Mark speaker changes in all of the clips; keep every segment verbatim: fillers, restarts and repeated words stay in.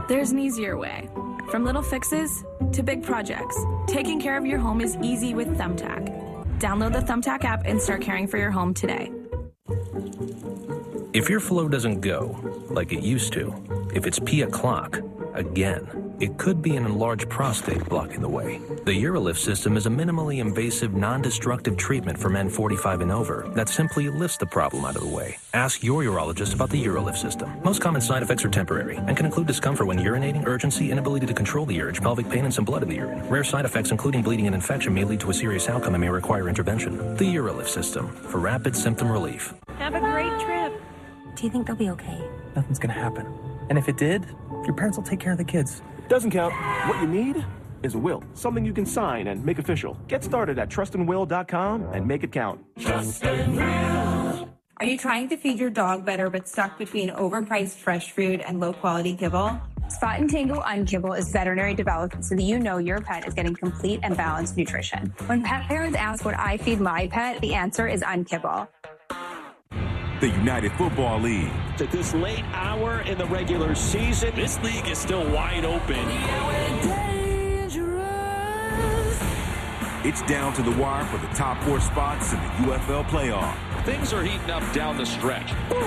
Speaker 1: There's an easier way. From little fixes to big projects, taking care of your home is easy with Thumbtack. Download the Thumbtack app and start caring for your home today.
Speaker 2: If your flow doesn't go like it used to, if it's pee o'clock again, it could be an enlarged prostate blocking the way. The UroLift system is a minimally invasive, non-destructive treatment for men forty-five and over that simply lifts the problem out of the way. Ask your urologist about the UroLift system. Most common side effects are temporary and can include discomfort when urinating, urgency, inability to control the urge, pelvic pain, and some blood in the urine. Rare side effects, including bleeding and infection, may lead to a serious outcome and may require intervention. The UroLift system for rapid symptom relief.
Speaker 3: Have a great trip.
Speaker 4: Do you think they'll be okay?
Speaker 5: Nothing's gonna happen. And if it did, your parents will take care of the kids.
Speaker 6: Doesn't count. What you need is a will. Something you can sign and make official. Get started at trust and will dot com and make it count.
Speaker 7: Trust and Will. Are you trying to feed your dog better but stuck between overpriced fresh food and low-quality kibble? Spot and Tango Unkibble is veterinary developed so that you know your pet is getting complete and balanced nutrition. When pet parents ask what I feed my pet, the answer is Unkibble.
Speaker 8: The United Football League.
Speaker 9: At this late hour in the regular season, this league is still wide open.
Speaker 8: It's down to the wire for the top four spots in the U F L playoff.
Speaker 9: Things are heating up down the stretch.
Speaker 10: What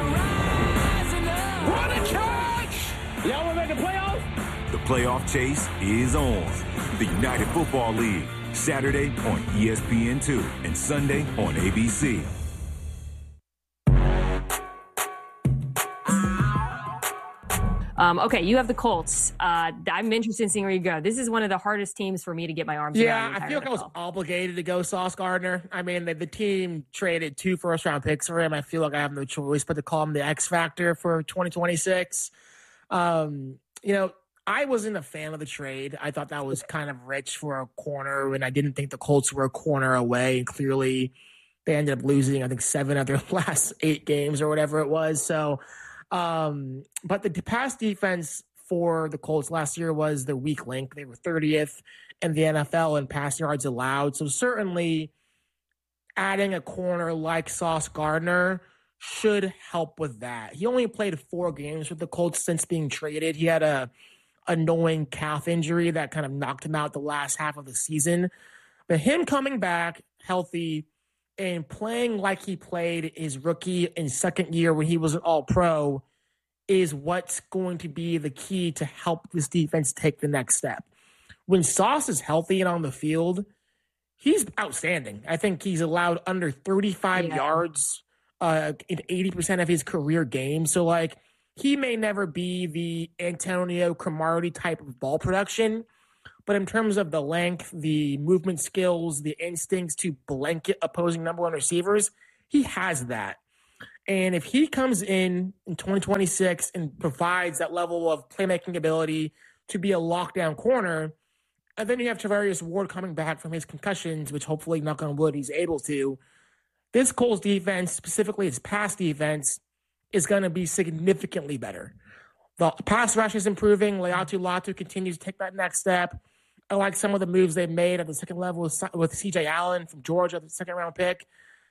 Speaker 10: a catch! Y'all want to make the playoffs?
Speaker 8: The playoff chase is on. The United Football League, Saturday on E S P N two and Sunday on A B C.
Speaker 11: Um, okay, you have the Colts. Uh, I'm interested in seeing where you go. This is one of the hardest teams for me to get my arms
Speaker 12: yeah,
Speaker 11: around.
Speaker 12: Yeah, I feel like
Speaker 11: N F L.
Speaker 12: I was obligated to go Sauce Gardner. I mean, the, the team traded two first-round picks for him. I feel like I have no choice but to call him the X factor for twenty twenty-six. Um, you know, I wasn't a fan of the trade. I thought that was kind of rich for a corner, and I didn't think the Colts were a corner away. And clearly, they ended up losing, I think, seven of their last eight games or whatever it was. So, Um, but the pass defense for the Colts last year was the weak link. They were thirtieth in the N F L in pass yards allowed. So certainly adding a corner like Sauce Gardner should help with that. He only played four games with the Colts since being traded. He had a annoying calf injury that kind of knocked him out the last half of the season. But him coming back healthy and playing like he played his rookie and second year when he was an all-pro is what's going to be the key to help this defense take the next step. When Sauce is healthy and on the field, he's outstanding. I think he's allowed under thirty-five yeah. yards uh, in eighty percent of his career games. So, like, he may never be the Antonio Cromartie type of ball production, but in terms of the length, the movement skills, the instincts to blanket opposing number one receivers, he has that. And if he comes in in twenty twenty-six and provides that level of playmaking ability to be a lockdown corner, and then you have Tarvarius Ward coming back from his concussions, which hopefully, knock on wood, he's able to, this Colts defense, specifically its pass defense, is going to be significantly better. The pass rush is improving. Leatu Latu continues to take that next step. I like some of the moves they've made at the second level with, with C J Allen from Georgia, the second round pick.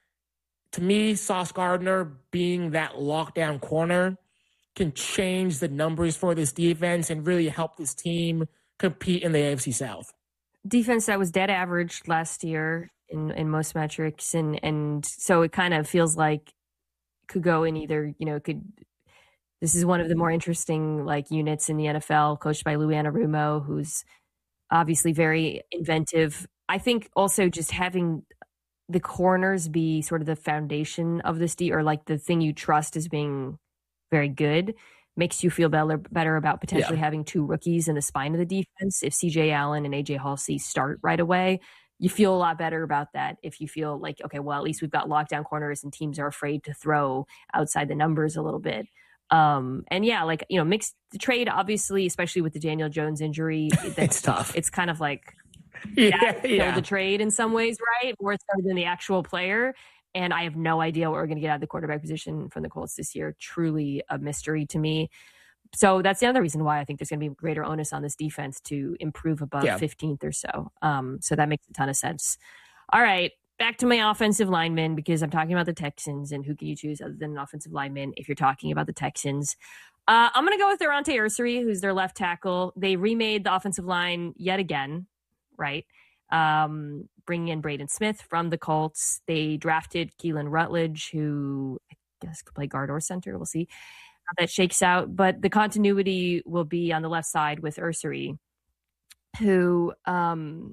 Speaker 12: To me, Sauce Gardner being that lockdown corner can change the numbers for this defense and really help this team compete in the A F C South.
Speaker 11: Defense that was dead average last year in, in most metrics. And, and so it kind of feels like could go in either, you know, could, this is one of the more interesting like units in the N F L, coached by Lou Anarumo, who's obviously very inventive. I think also just having the corners be sort of the foundation of this D, or like the thing you trust as being very good, makes you feel better, better about potentially yeah. having two rookies in the spine of the defense. If C J Allen and A J Halsey start right away, you feel a lot better about that. If you feel like, okay, well, at least we've got lockdown corners and teams are afraid to throw outside the numbers a little bit. Um, and yeah, like, you know, mixed the trade, obviously, especially with the Daniel Jones injury,
Speaker 12: it's tough.
Speaker 11: It's kind of like
Speaker 12: yeah,
Speaker 11: that, you
Speaker 12: yeah.
Speaker 11: know, the trade in some ways, right? More so than the actual player. And I have no idea what we're going to get out of the quarterback position from the Colts this year. Truly a mystery to me. So that's the other reason why I think there's going to be greater onus on this defense to improve above yeah. fifteenth or so. Um, so that makes a ton of sense. All right. Back to my offensive linemen, because I'm talking about the Texans, and who can you choose other than an offensive lineman if you're talking about the Texans? Uh, I'm going to go with Durante Ursary, who's their left tackle. They remade the offensive line yet again, right? Um, bringing in Braden Smith from the Colts. They drafted Keelan Rutledge, who I guess could play guard or center. We'll see how that shakes out. But the continuity will be on the left side with Ursary, who um,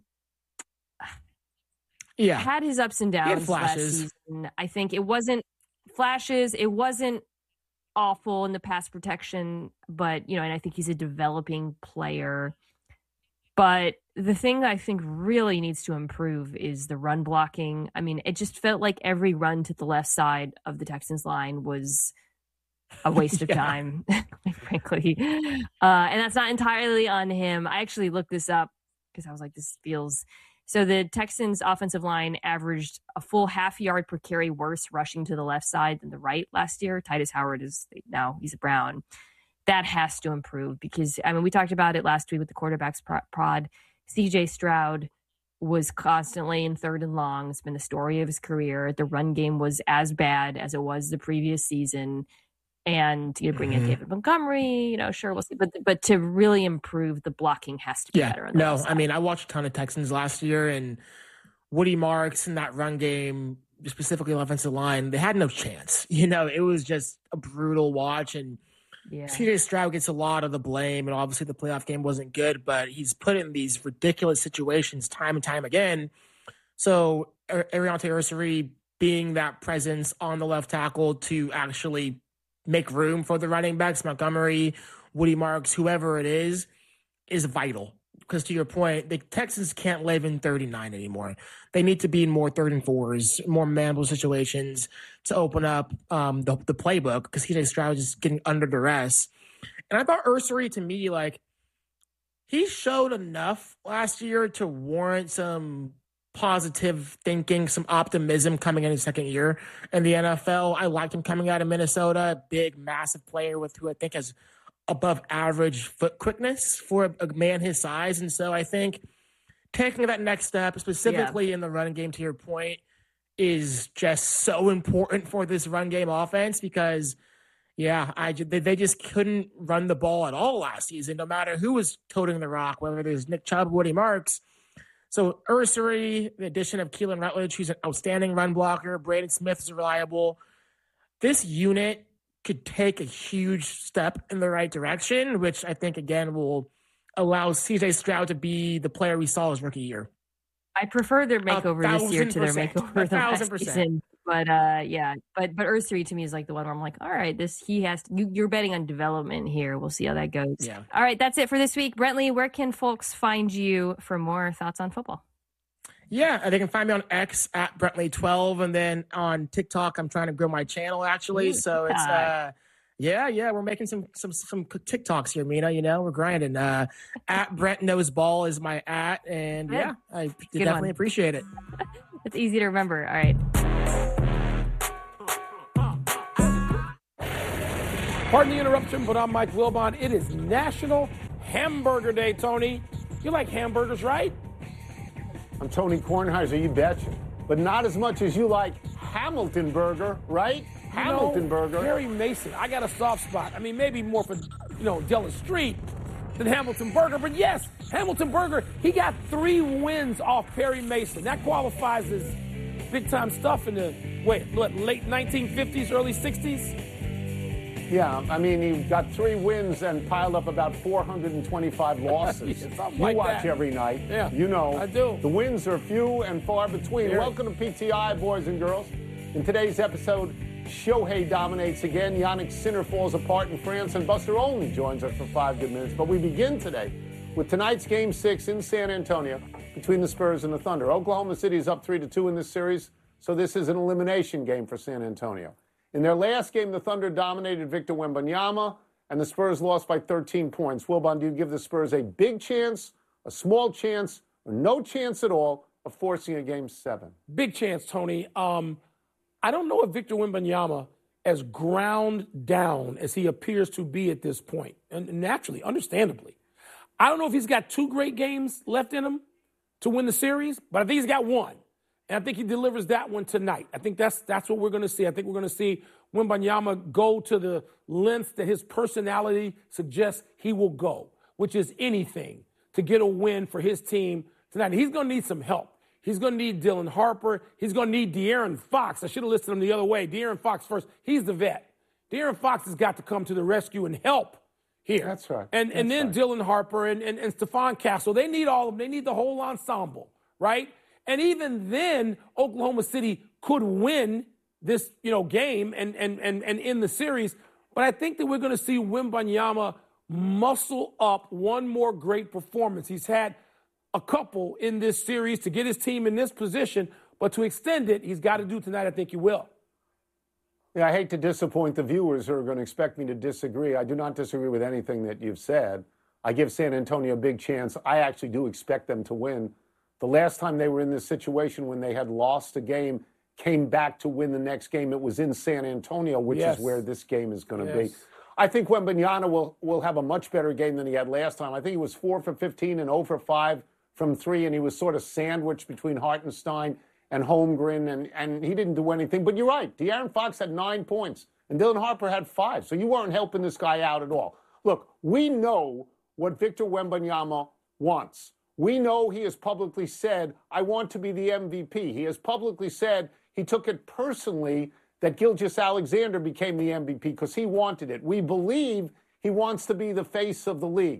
Speaker 12: yeah.
Speaker 11: had his ups and downs last season. I think it wasn't flashes. It wasn't awful in the pass protection, but, you know, and I think he's a developing player. But the thing that I think really needs to improve is the run blocking. I mean, it just felt like every run to the left side of the Texans line was a waste of yeah. time, frankly. Uh, and that's not entirely on him. I actually looked this up because I was like, this feels... So the Texans offensive line averaged a full half yard per carry worse rushing to the left side than the right last year. Titus Howard is now, he's a Brown. That has to improve because, I mean, we talked about it last week with the quarterbacks prod. C J Stroud was constantly in third and long. It's been the story of his career. The run game was as bad as it was the previous season. And you know, bring in mm-hmm. David Montgomery, you know, sure, we'll see. But but to really improve, the blocking has to be
Speaker 12: yeah,
Speaker 11: better. On the
Speaker 12: no, I mean, I watched a ton of Texans last year, and Woody Marks in that run game, specifically offensive line, they had no chance. You know, it was just a brutal watch. And yeah. C J Stroud gets a lot of the blame, and obviously the playoff game wasn't good, but he's put in these ridiculous situations time and time again. So Ariante Ursary being that presence on the left tackle to actually make room for the running backs, Montgomery, Woody Marks, whoever it is, is vital. Because to your point, the Texans can't live in thirty-nine anymore. They need to be in more third and fours, more manageable situations to open up um, the, the playbook because C J Stroud is just getting under duress. And I thought Ursary, to me, like, he showed enough last year to warrant some positive thinking, some optimism coming in his second year in the N F L. I liked him coming out of Minnesota, big, massive player with who I think has above average foot quickness for a, a man his size. And so I think taking that next step, specifically yeah. in the run game, to your point, is just so important for this run game offense because, yeah, I, they, they just couldn't run the ball at all last season, no matter who was toting the rock, whether it was Nick Chubb, Woody Marks. So Ursary, the addition of Keelan Rutledge, who's an outstanding run blocker, Braden Smith is reliable. This unit could take a huge step in the right direction, which I think, again, will allow C J Stroud to be the player we saw his rookie year.
Speaker 11: I prefer their makeover this year to their makeover the last season. But uh, yeah, but but Ursary to me is like the one where I'm like, all right, this he has. To, you, you're betting on development here. We'll see how that goes.
Speaker 12: Yeah.
Speaker 11: All right, that's it for this week. Brentley, where can folks find you for more thoughts on football?
Speaker 12: Yeah, they can find me on X at Brentley twelve, and then on TikTok, I'm trying to grow my channel actually. Ooh, so it's uh, yeah, yeah, we're making some some some TikToks here, Mina. You know, we're grinding. Uh, at Brent Knows Ball is my at, and Good. yeah, I Good definitely one. appreciate it.
Speaker 11: It's easy to remember. All right.
Speaker 10: Pardon the interruption, but I'm Mike Wilbon. It is National Hamburger Day, Tony. You like hamburgers, right?
Speaker 3: I'm Tony Kornheiser, you betcha. But not as much as you like Hamilton Burger, right? Hamilton
Speaker 10: you know,
Speaker 3: Burger.
Speaker 10: Perry Mason, I got a soft spot. I mean, maybe more for, you know, Della Street than Hamilton Burger. But yes, Hamilton Burger, he got three wins off Perry Mason. That qualifies as big-time stuff in the, wait, what, late nineteen fifties, early sixties?
Speaker 3: Yeah, I mean, he got three wins and piled up about four hundred twenty-five losses.
Speaker 10: yeah,
Speaker 3: you
Speaker 10: like
Speaker 3: watch
Speaker 10: that.
Speaker 3: every night.
Speaker 10: Yeah,
Speaker 3: you know.
Speaker 10: I do.
Speaker 3: The wins are few and far between.
Speaker 10: Here.
Speaker 3: Welcome to P T I, boys and girls. In today's episode, Shohei dominates again, Yannick Sinner falls apart in France, and Buster Olney joins us for five good minutes. But we begin today with tonight's Game six in San Antonio between the Spurs and the Thunder. Oklahoma City is up three to two in this series, so this is an elimination game for San Antonio. In their last game, the Thunder dominated Victor Wembanyama, and the Spurs lost by thirteen points. Wilbon, do you give the Spurs a big chance, a small chance, or no chance at all of forcing a game seven?
Speaker 10: Big chance, Tony. Um, I don't know if Victor Wembanyama, as ground down as he appears to be at this point, and naturally, understandably, I don't know if he's got two great games left in him to win the series, but I think he's got one. And I think he delivers that one tonight. I think that's that's what we're going to see. I think we're going to see Wembanyama go to the lengths that his personality suggests he will go, which is anything to get a win for his team tonight. He's going to need some help. He's going to need Dylan Harper. He's going to need De'Aaron Fox. I should have listed him the other way. De'Aaron Fox first. He's the vet. De'Aaron Fox has got to come to the rescue and help here.
Speaker 3: That's right.
Speaker 10: And
Speaker 3: That's
Speaker 10: and then
Speaker 3: right.
Speaker 10: Dylan Harper and, and, and Stephon Castle. They need all of them. They need the whole ensemble, right? And even then, Oklahoma City could win this, you know, game and and and, and in the series. But I think that we're going to see Wembanyama muscle up one more great performance. He's had a couple in this series to get his team in this position, but to extend it, he's got to do tonight. I think he will.
Speaker 3: Yeah, I hate to disappoint the viewers who are going to expect me to disagree. I do not disagree with anything that you've said. I give San Antonio a big chance. I actually do expect them to win. The last time they were in this situation when they had lost a game, came back to win the next game, it was in San Antonio, which
Speaker 10: Yes.
Speaker 3: is where this game is going to
Speaker 10: Yes.
Speaker 3: be. I think Wembanyama will, will have a much better game than he had last time. I think he was four for fifteen and zero for five from three, and he was sort of sandwiched between Hartenstein and Holmgren, and, and he didn't do anything. But you're right. De'Aaron Fox had nine points, and Dylan Harper had five. So you weren't helping this guy out at all. Look, we know what Victor Wembanyama wants. We know he has publicly said, I want to be the M V P. He has publicly said he took it personally that Gilgeous-Alexander became the M V P because he wanted it. We believe he wants to be the face of the league.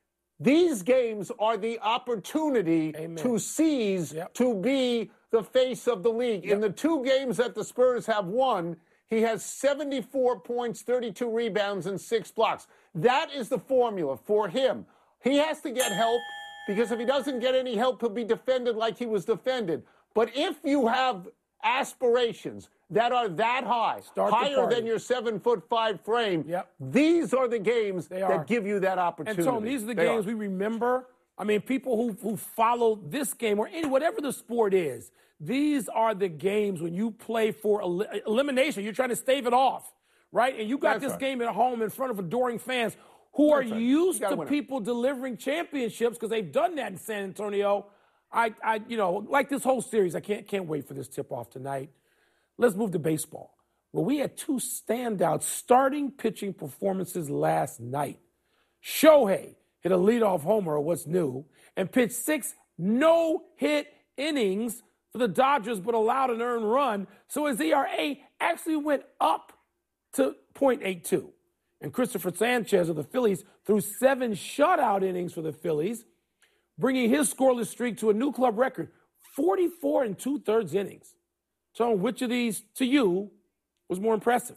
Speaker 3: These games are the opportunity
Speaker 10: Amen.
Speaker 3: to seize,
Speaker 10: Yep.
Speaker 3: to be the face of the league.
Speaker 10: Yep.
Speaker 3: In the two games that the Spurs have won, he has seventy-four points, thirty-two rebounds, and six blocks. That is the formula for him. He has to get help because if he doesn't get any help, he'll be defended like he was defended. But if you have aspirations that are that high,
Speaker 10: Start the
Speaker 3: higher
Speaker 10: party.
Speaker 3: than your seven foot five frame,
Speaker 10: Yep.
Speaker 3: these are the games
Speaker 10: They are.
Speaker 3: that give you that opportunity.
Speaker 10: And Tony, these are the
Speaker 3: They
Speaker 10: games
Speaker 3: are.
Speaker 10: we remember. I mean, people who who follow this game or any whatever the sport is, these are the games when you play for el- elimination. You're trying to stave it off, right? And you got
Speaker 3: That's
Speaker 10: this
Speaker 3: right.
Speaker 10: game at home in front of adoring fans who are
Speaker 3: That's right.
Speaker 10: used
Speaker 3: You gotta
Speaker 10: to
Speaker 3: win it.
Speaker 10: people delivering championships because they've done that in San Antonio. I, I, you know, like this whole series, I can't can't wait for this tip off tonight. Let's move to baseball. Well, we had two standout starting pitching performances last night. Shohei hit a leadoff homer, what's new, and pitched six no-hit innings for the Dodgers, but allowed an earned run. So his E R A actually went up to point eight two. And Christopher Sanchez of the Phillies threw seven shutout innings for the Phillies, bringing his scoreless streak to a new club record, forty-four and two-thirds innings. So which of these, to you, was more impressive?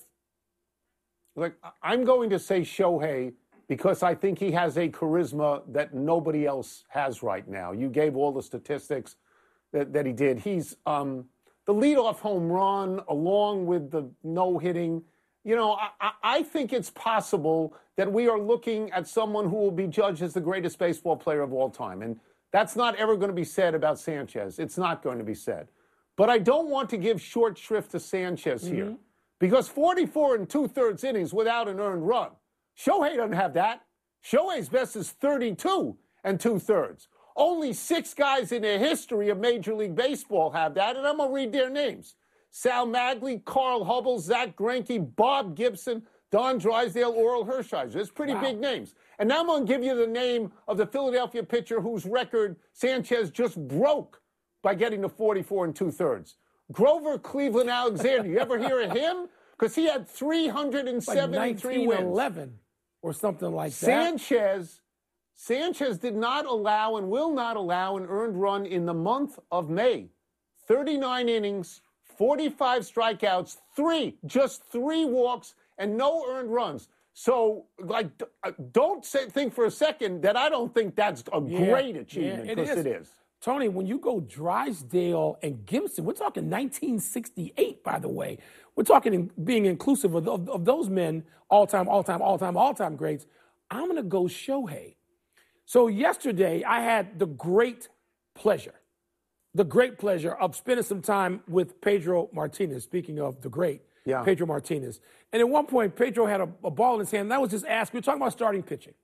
Speaker 3: Look, I'm going to say Shohei because I think he has a charisma that nobody else has right now. You gave all the statistics that, that he did. He's um, the leadoff home run along with the no-hitting. You know, I, I- I think it's possible that we are looking at someone who will be judged as the greatest baseball player of all time. And that's not ever going to be said about Sanchez. It's not going to be said. But I don't want to give short shrift to Sanchez here.
Speaker 10: Mm-hmm.
Speaker 3: Because forty-four and two-thirds innings without an earned run. Shohei doesn't have that. Shohei's best is thirty-two and two-thirds. Only six guys in the history of Major League Baseball have that, and I'm going to read their names. Sal Magley, Carl Hubble, Zach Greinke, Bob Gibson, Don Drysdale, Oral Hershiser. It's pretty
Speaker 10: Wow.
Speaker 3: big names. And now I'm going to give you the name of the Philadelphia pitcher whose record Sanchez just broke by getting to forty-four and two-thirds. Grover Cleveland Alexander. You ever hear of him? Because he had three hundred seventy-three
Speaker 10: like
Speaker 3: wins.
Speaker 10: eleven or something like that.
Speaker 3: Sanchez, Sanchez did not allow and will not allow an earned run in the month of May. thirty-nine innings, forty-five strikeouts, three, just three walks, and no earned runs. So, like, d- uh, don't say, think for a second that I don't think that's a
Speaker 10: Yeah,
Speaker 3: great achievement,
Speaker 10: yeah,
Speaker 3: because it is.
Speaker 10: Tony, when you go Drysdale and Gibson, we're talking nineteen sixty-eight, by the way. We're talking in, being inclusive of, of, of those men, all-time, all-time, all-time, all-time greats. I'm going to go Shohei. So yesterday, I had the great pleasure, the great pleasure of spending some time with Pedro Martinez, speaking of the great,
Speaker 3: Yeah.
Speaker 10: Pedro Martinez. And at one point, Pedro had a, a ball in his hand, and I was just asking, we were talking about starting pitching.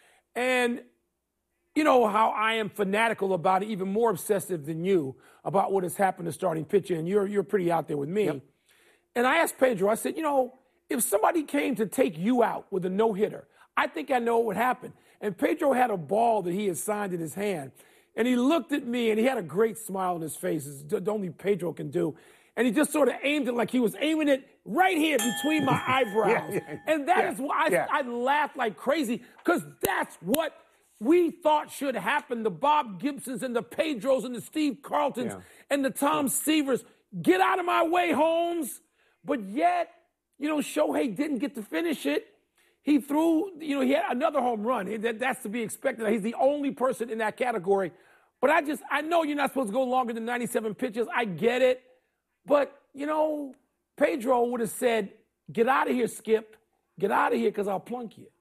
Speaker 10: And you know how I am fanatical about it, even more obsessive than you about what has happened to starting pitching, and you're you're pretty out there with me.
Speaker 3: Yep.
Speaker 10: And I asked Pedro, I said, you know, if somebody came to take you out with a no-hitter, I think I know what would happen. And Pedro had a ball that he had signed in his hand. And he looked at me, and he had a great smile on his face, as only Pedro can do. And he just sort of aimed it like he was aiming it right here between my eyebrows. yeah, yeah, and that yeah, is why I, yeah. I laughed like crazy, because that's what we thought should happen. The Bob Gibsons and the Pedros and the Steve Carltons yeah. and the Tom yeah. Seavers. Get out of my way, Holmes. But yet, you know, Shohei didn't get to finish it. He threw, you know, he had another home run. That, that's to be expected. He's the only person in that category. But I just, I know you're not supposed to go longer than ninety-seven pitches. I get it. But, you know, Pedro would have said, get out of here, Skip. Get out of here, because I'll plunk you.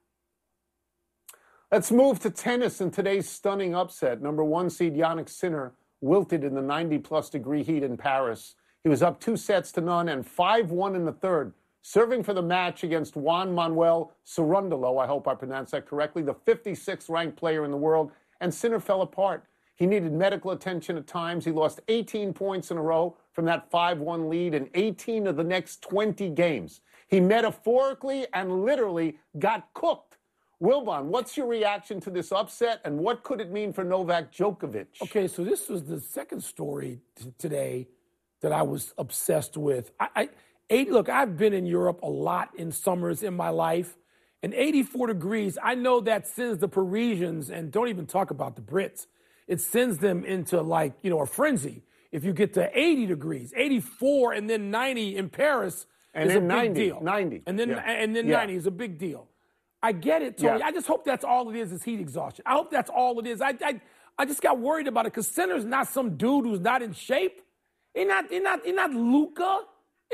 Speaker 3: Let's move to tennis in today's stunning upset. Number one seed Jannik Sinner wilted in the ninety-plus degree heat in Paris. He was up two sets to none and five one in the third. Serving for the match against Juan Manuel Cerundolo, I hope I pronounced that correctly, the fifty-sixth ranked player in the world, and Sinner fell apart. He needed medical attention at times. He lost eighteen points in a row from that five one lead in eighteen of the next twenty games. He metaphorically and literally got cooked. Wilbon, what's your reaction to this upset, and what could it mean for Novak Djokovic?
Speaker 10: Okay, so this was the second story t- today that I was obsessed with. I, I eight, look, I've been in Europe a lot in summers in my life, and eighty-four degrees, I know that sends the Parisians, and don't even talk about the Brits, it sends them into, like, you know, a frenzy. If you get to eighty degrees, eighty-four and then ninety in Paris
Speaker 3: and
Speaker 10: is
Speaker 3: then
Speaker 10: a big
Speaker 3: ninety,
Speaker 10: deal.
Speaker 3: ninety.
Speaker 10: And then,
Speaker 3: yeah.
Speaker 10: and then
Speaker 3: yeah.
Speaker 10: ninety is a big deal. I get it, Tony.
Speaker 3: Yeah.
Speaker 10: I just hope that's all it is, is heat exhaustion. I hope that's all it is. I I, I just got worried about it, because Sinner's not some dude who's not in shape. He's not, he's not, he's not Luka.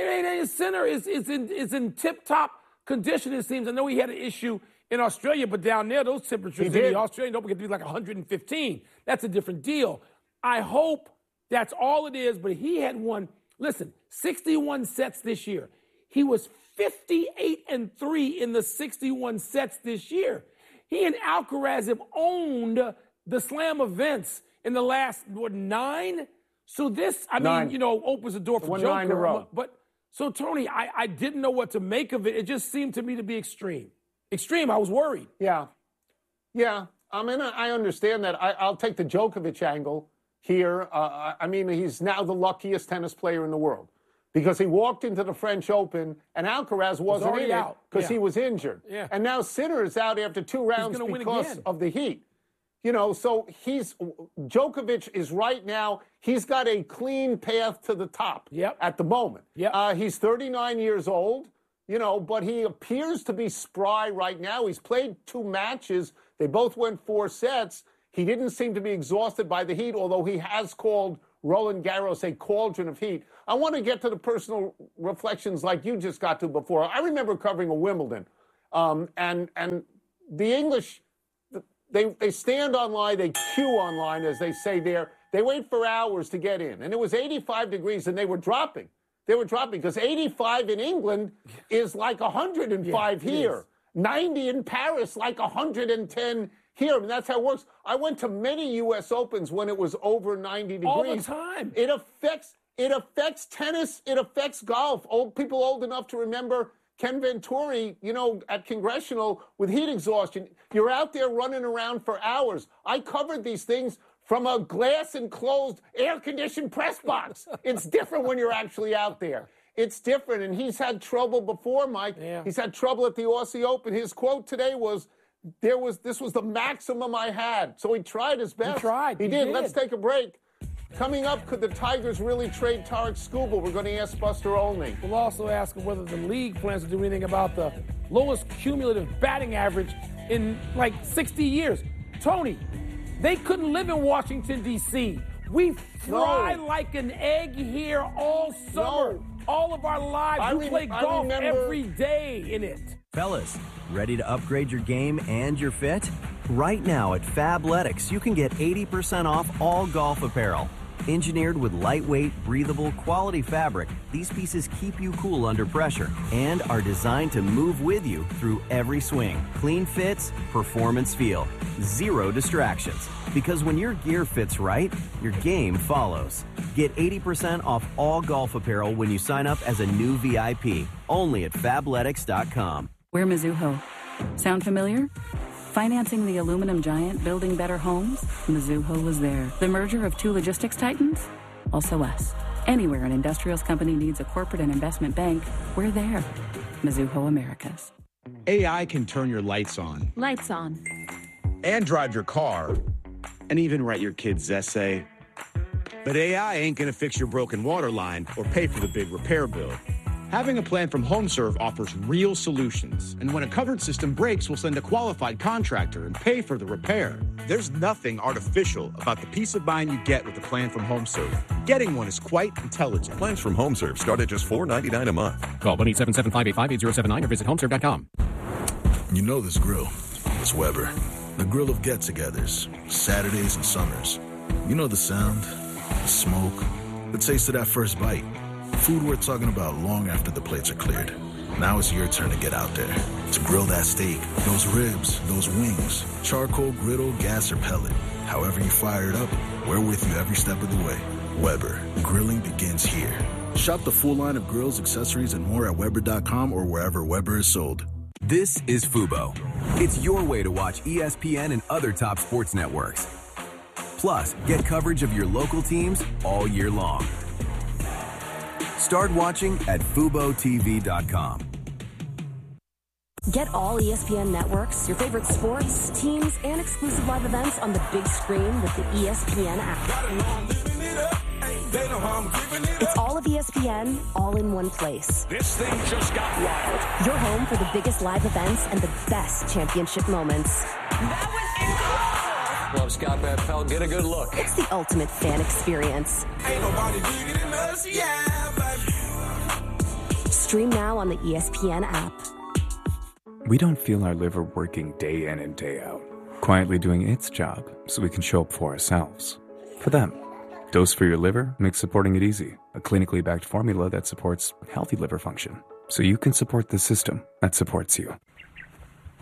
Speaker 10: Sinner is, is in, is in tip-top condition, it seems. I know he had an issue in Australia, but down there, those temperatures in the Australian Open get to be like one hundred fifteen. That's a different deal. I hope that's all it is, but he had won, listen, sixty-one sets this year. He was fifty-eight and three in the sixty-one sets this year. He and Alcaraz have owned the slam events in the last, what, nine? So this, I
Speaker 3: nine.
Speaker 10: mean, you know, opens the door for
Speaker 3: One
Speaker 10: Joker.
Speaker 3: nine in a row.
Speaker 10: But, so, Tony, I, I didn't know what to make of it. It just seemed to me to be extreme. Extreme. I was worried.
Speaker 3: Yeah. Yeah. I mean, I understand that. I, I'll take the Djokovic angle here. Uh, I mean, he's now the luckiest tennis player in the world, because he walked into the French Open and Alcaraz wasn't in it because
Speaker 10: yeah.
Speaker 3: he was injured.
Speaker 10: Yeah.
Speaker 3: And now Sinner is out after two rounds because of the heat. You know, so he's Djokovic is right now, he's got a clean path to the top
Speaker 10: yep.
Speaker 3: at the moment.
Speaker 10: Yep.
Speaker 3: Uh, he's thirty-nine years old, you know, but he appears to be spry right now. He's played two matches. They both went four sets. He didn't seem to be exhausted by the heat, although he has called Roland Garros a cauldron of heat. I want to get to the personal reflections like you just got to before. I remember covering a Wimbledon, um, and and the English, they they stand online, they queue online, as they say there. They wait for hours to get in, and it was eighty-five degrees, and they were dropping. They were dropping because eighty-five in England is like one hundred five
Speaker 10: yeah,
Speaker 3: here. ninety in Paris, like one hundred ten here. I mean, that's how it works. I went to many U S Opens when it was over ninety degrees.
Speaker 10: All the time.
Speaker 3: It affects it affects tennis. It affects golf. Old people old enough to remember Ken Venturi, you know, at Congressional with heat exhaustion. You're out there running around for hours. I covered these things from a glass-enclosed, air-conditioned press box. It's different when you're actually out there. It's different, and he's had trouble before, Mike.
Speaker 10: Yeah.
Speaker 3: He's had trouble at the Aussie Open. His quote today was, "There was this was the maximum I had." So he tried his best.
Speaker 10: He tried.
Speaker 3: He,
Speaker 10: he
Speaker 3: did.
Speaker 10: did.
Speaker 3: Let's take a break. Coming up, could the Tigers really trade Tarek Skubal? We're going to ask Buster Olney.
Speaker 10: We'll also ask him whether the league plans to do anything about the lowest cumulative batting average in like sixty years. Tony, they couldn't live in Washington, D C We fry
Speaker 3: No.
Speaker 10: like an egg here all summer.
Speaker 3: No.
Speaker 10: All of our lives.
Speaker 3: I
Speaker 10: we
Speaker 3: re-
Speaker 10: play
Speaker 3: I
Speaker 10: golf
Speaker 3: remember-
Speaker 10: every day in it.
Speaker 13: Fellas, ready to upgrade your game and your fit? Right now at Fabletics, you can get eighty percent off all golf apparel. Engineered with lightweight, breathable, quality fabric, these pieces keep you cool under pressure and are designed to move with you through every swing. Clean fits, performance feel, zero distractions. Because when your gear fits right, your game follows. Get eighty percent off all golf apparel when you sign up as a new V I P, only at fabletics dot com.
Speaker 14: We're Mizuho. Sound familiar? Financing the aluminum giant, building better homes? Mizuho was there. The merger of two logistics titans? Also us. Anywhere an industrials company needs a corporate and investment bank, we're there. Mizuho Americas.
Speaker 15: A I can turn your lights on.
Speaker 14: Lights on.
Speaker 15: And drive your car. And even write your kid's essay. But A I ain't gonna fix your broken water line or pay for the big repair bill. Having a plan from HomeServe offers real solutions. And when a covered system breaks, we'll send a qualified contractor and pay for the repair. There's nothing artificial about the peace of mind you get with a plan from HomeServe. Getting one is quite intelligent.
Speaker 16: Plans from HomeServe start at just four ninety-nine a month.
Speaker 17: Call one eight seven seven, five eight five, eight zero seven nine or visit homeserve dot com.
Speaker 18: You know this grill. It's Weber. The grill of get-togethers, Saturdays and summers. You know the sound, the smoke, the taste of that first bite. Food we're talking about long after the plates are cleared. Now it's your turn to get out there. To grill that steak, those ribs, those wings, charcoal, griddle, gas, or pellet. However you fire it up, we're with you every step of the way. Weber, grilling begins here. Shop the full line of grills, accessories, and more at Weber dot com or wherever Weber is sold.
Speaker 19: This is Fubo. It's your way to watch E S P N and other top sports networks. Plus, get coverage of your local teams all year long. Start watching at fubo t v dot com.
Speaker 20: Get all E S P N networks, your favorite sports, teams, and exclusive live events on the big screen with the E S P N app. It's all of E S P N, all in one place.
Speaker 9: This thing just got wild.
Speaker 20: Your home for the biggest live events and the best championship moments.
Speaker 9: That was incredible! Love Scott Van Pelt. Get a good look.
Speaker 20: It's the ultimate fan experience.
Speaker 9: Ain't nobody did it in us, yeah, baby.
Speaker 20: Stream now on the E S P N app.
Speaker 21: We don't feel our liver working day in and day out, quietly doing its job so we can show up for ourselves. For them. Dose for Your Liver makes supporting it easy. A clinically backed formula that supports healthy liver function. So you can support the system that supports you.